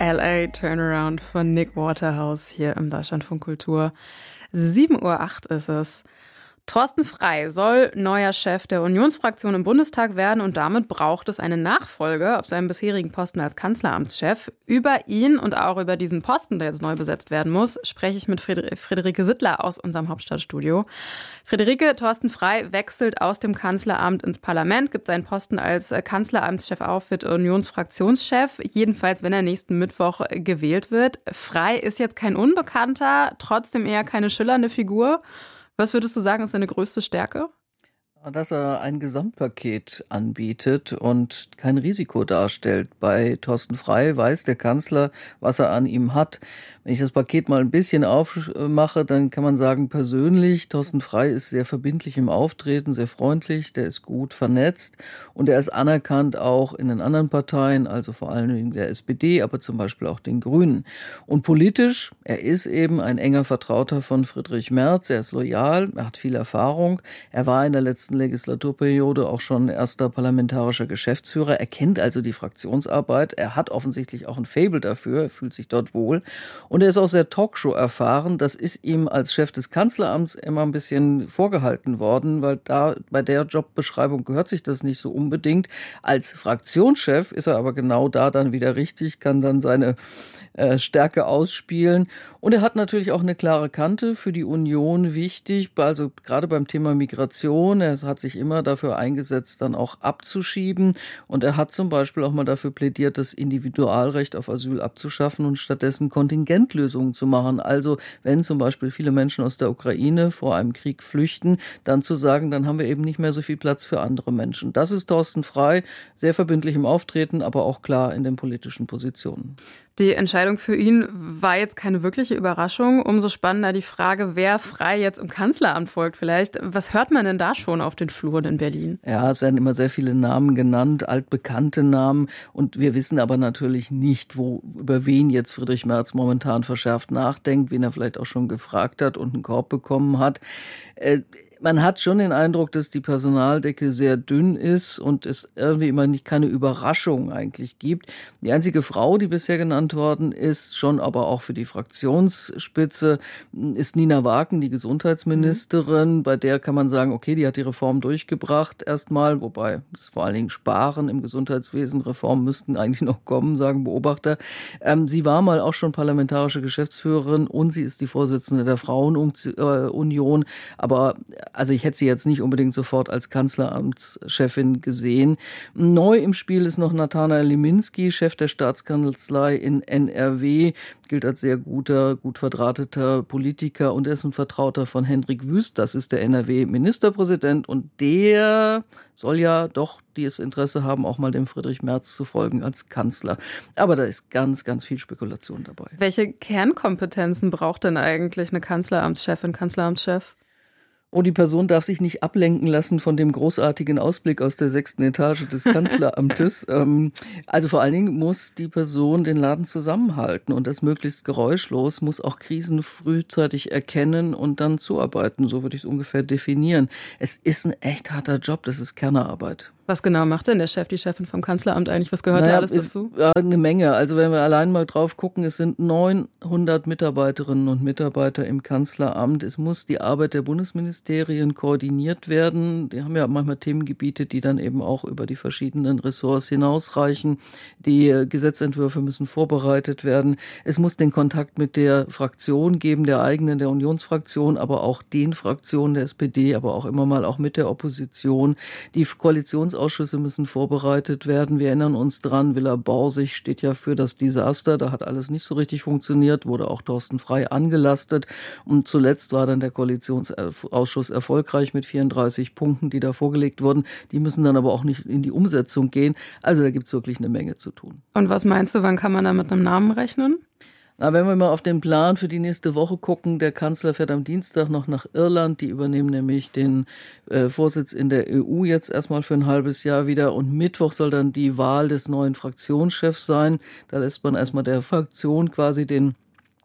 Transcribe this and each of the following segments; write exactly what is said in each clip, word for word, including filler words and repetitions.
L A Turnaround von Nick Waterhouse hier im Deutschlandfunk Kultur. sieben Uhr acht ist es. Thorsten Frey soll neuer Chef der Unionsfraktion im Bundestag werden und damit braucht es eine Nachfolge auf seinem bisherigen Posten als Kanzleramtschef. Über ihn und auch über diesen Posten, der jetzt neu besetzt werden muss, spreche ich mit Frieder- Friederike Sittler aus unserem Hauptstadtstudio. Friederike, Thorsten Frey wechselt aus dem Kanzleramt ins Parlament, gibt seinen Posten als Kanzleramtschef auf, wird Unionsfraktionschef, jedenfalls wenn er nächsten Mittwoch gewählt wird. Frey ist jetzt kein Unbekannter, trotzdem eher keine schillernde Figur. Was würdest du sagen, ist seine größte Stärke? Dass er ein Gesamtpaket anbietet und kein Risiko darstellt. Bei Thorsten Frey weiß der Kanzler, was er an ihm hat. Wenn ich das Paket mal ein bisschen aufmache, dann kann man sagen, persönlich, Thorsten Frey ist sehr verbindlich im Auftreten, sehr freundlich, der ist gut vernetzt und er ist anerkannt auch in den anderen Parteien, also vor allem in der S P D, aber zum Beispiel auch den Grünen. Und politisch, er ist eben ein enger Vertrauter von Friedrich Merz, er ist loyal, er hat viel Erfahrung, er war in der letzten Legislaturperiode auch schon erster parlamentarischer Geschäftsführer. Er kennt also die Fraktionsarbeit. Er hat offensichtlich auch ein Faible dafür. Er fühlt sich dort wohl. Und er ist auch sehr Talkshow erfahren. Das ist ihm als Chef des Kanzleramts immer ein bisschen vorgehalten worden, weil da bei der Jobbeschreibung gehört sich das nicht so unbedingt. Als Fraktionschef ist er aber genau da dann wieder richtig, kann dann seine äh, Stärke ausspielen. Und er hat natürlich auch eine klare Kante für die Union wichtig, also gerade beim Thema Migration. Er hat sich immer dafür eingesetzt, dann auch abzuschieben. Und er hat zum Beispiel auch mal dafür plädiert, das Individualrecht auf Asyl abzuschaffen und stattdessen Kontingentlösungen zu machen. Also wenn zum Beispiel viele Menschen aus der Ukraine vor einem Krieg flüchten, dann zu sagen, dann haben wir eben nicht mehr so viel Platz für andere Menschen. Das ist Thorsten Frey, sehr verbindlich im Auftreten, aber auch klar in den politischen Positionen. Die Entscheidung für ihn war jetzt keine wirkliche Überraschung. Umso spannender die Frage, wer Frey jetzt im Kanzleramt folgt vielleicht. Was hört man denn da schon auf den Fluren in Berlin? Ja, es werden immer sehr viele Namen genannt, altbekannte Namen. Und wir wissen aber natürlich nicht, wo, über wen jetzt Friedrich Merz momentan verschärft nachdenkt, wen er vielleicht auch schon gefragt hat und einen Korb bekommen hat. Äh, Man hat schon den Eindruck, dass die Personaldecke sehr dünn ist und es irgendwie immer nicht keine Überraschung eigentlich gibt. Die einzige Frau, die bisher genannt worden ist, schon aber auch für die Fraktionsspitze, ist Nina Wagen, die Gesundheitsministerin. Mhm. Bei der kann man sagen, okay, die hat die Reform durchgebracht erstmal, wobei es vor allen Dingen Sparen im Gesundheitswesen, Reformen müssten eigentlich noch kommen, sagen Beobachter. Ähm, sie war mal auch schon parlamentarische Geschäftsführerin und sie ist die Vorsitzende der Frauenunion, aber also ich hätte sie jetzt nicht unbedingt sofort als Kanzleramtschefin gesehen. Neu im Spiel ist noch Nathanael Liminski, Chef der Staatskanzlei in N R W, gilt als sehr guter, gut verdrahteter Politiker und er ist ein Vertrauter von Hendrik Wüst, das ist der N R W-Ministerpräsident und der soll ja doch das Interesse haben, auch mal dem Friedrich Merz zu folgen als Kanzler. Aber da ist ganz, ganz viel Spekulation dabei. Welche Kernkompetenzen braucht denn eigentlich eine Kanzleramtschefin, Kanzleramtschef? Oh, die Person darf sich nicht ablenken lassen von dem großartigen Ausblick aus der sechsten Etage des Kanzleramtes. ähm, also vor allen Dingen muss die Person den Laden zusammenhalten und das möglichst geräuschlos, muss auch Krisen frühzeitig erkennen und dann zuarbeiten. So würde ich es ungefähr definieren. Es ist ein echt harter Job, das ist Kernerarbeit. Was genau macht denn der Chef, die Chefin vom Kanzleramt eigentlich? Was gehört naja, da alles dazu? Ja, eine Menge. Also wenn wir allein mal drauf gucken, es sind neunhundert Mitarbeiterinnen und Mitarbeiter im Kanzleramt. Es muss die Arbeit der Bundesministerien koordiniert werden. Die haben ja manchmal Themengebiete, die dann eben auch über die verschiedenen Ressorts hinausreichen. Die Gesetzentwürfe müssen vorbereitet werden. Es muss den Kontakt mit der Fraktion geben, der eigenen, der Unionsfraktion, aber auch den Fraktionen der S P D, aber auch immer mal auch mit der Opposition. Die Koalitions Ausschüsse müssen vorbereitet werden. Wir erinnern uns dran, Villa Borsig steht ja für das Desaster. Da hat alles nicht so richtig funktioniert, wurde auch Thorsten Frey angelastet. Und zuletzt war dann der Koalitionsausschuss erfolgreich mit vierunddreißig Punkten, die da vorgelegt wurden. Die müssen dann aber auch nicht in die Umsetzung gehen. Also da gibt es wirklich eine Menge zu tun. Und was meinst du, wann kann man da mit einem Namen rechnen? Na, wenn wir mal auf den Plan für die nächste Woche gucken, der Kanzler fährt am Dienstag noch nach Irland. Die übernehmen nämlich den äh, Vorsitz in der E U jetzt erstmal für ein halbes Jahr wieder. Und Mittwoch soll dann die Wahl des neuen Fraktionschefs sein. Da lässt man erstmal der Fraktion quasi den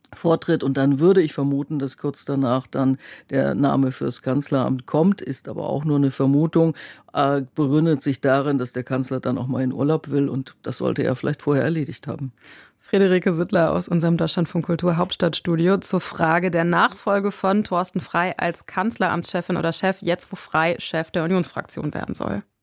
vortritt. Und dann würde ich vermuten, dass kurz danach dann der Name fürs Kanzleramt kommt, ist aber auch nur eine Vermutung, äh, begründet sich darin, dass der Kanzler dann auch mal in Urlaub will und das sollte er vielleicht vorher erledigt haben. Friederike Sittler aus unserem Deutschlandfunk Kultur Hauptstadtstudio zur Frage der Nachfolge von Thorsten Frey als Kanzleramtschefin oder Chef, jetzt wo Frey Chef der Unionsfraktion werden soll.